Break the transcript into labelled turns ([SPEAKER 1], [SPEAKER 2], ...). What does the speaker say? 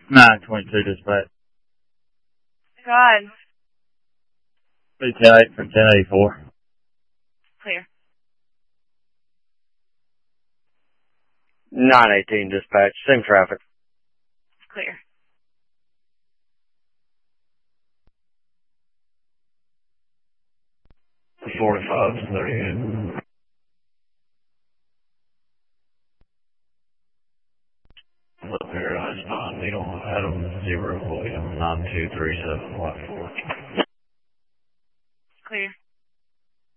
[SPEAKER 1] 922 dispatch.
[SPEAKER 2] God.
[SPEAKER 1] BT8 for 1084.
[SPEAKER 2] Clear.
[SPEAKER 3] 918 dispatch, same traffic.
[SPEAKER 2] Clear.
[SPEAKER 3] The 45 to 38. Look here, I Needle, Adam 0, William 9237, White Fork.